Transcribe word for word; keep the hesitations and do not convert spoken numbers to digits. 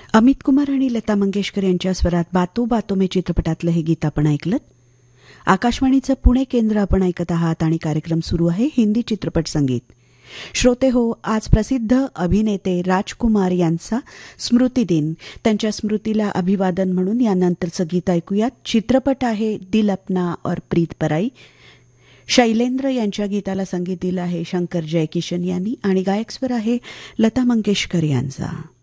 अमित कुमार आणि लता मंगेशकर यांच्या स्वरात बातो बातो में चित्रपटातलं हे गीत आपण ऐकलं. आकाशवाणीचं पुणे केंद्र आपण ऐकत आहात आणि कार्यक्रम सुरू आहे हिंदी चित्रपट संगीत. श्रोते हो, आज प्रसिद्ध अभिनेते राजकुमार यांचा स्मृती दिन. त्यांच्या स्मृतीला अभिवादन म्हणून यानंतरचं गीत ऐकूयात. चित्रपट आहे दिल अपना और प्रीत पराई. शैलेंद्र यांच्या गीताला संगीत दिलं आहे शंकर जयकिशन यांनी आणि गायक स्वर आहे लता मंगेशकर यांचा.